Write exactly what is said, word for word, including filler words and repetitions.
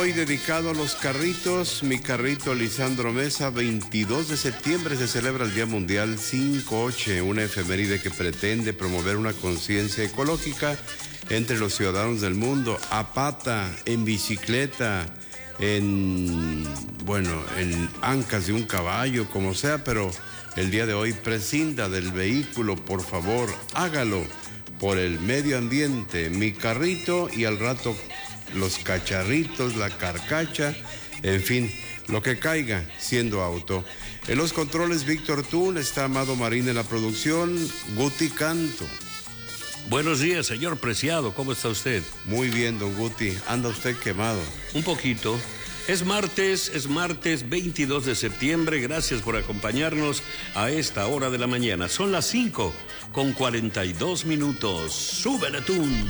hoy dedicado a los carritos, mi carrito Lisandro Mesa, veintidós de septiembre se celebra el Día Mundial sin Coche, una efeméride que pretende promover una conciencia ecológica entre los ciudadanos del mundo, a pata, en bicicleta, en, bueno, en ancas de un caballo, como sea, pero el día de hoy prescinda del vehículo, por favor, hágalo por el medio ambiente, mi carrito y al rato los cacharritos, la carcacha, en fin, lo que caiga siendo auto. En los controles Víctor Tún, está Amado Marín en la producción, Guti Canto. Buenos días, señor Preciado, ¿cómo está usted? Muy bien, don Guti, anda usted quemado. Un poquito. Es martes, es martes veintidós de septiembre, gracias por acompañarnos a esta hora de la mañana. Son las cinco con cuarenta y dos minutos. ¡Súbele, Tún!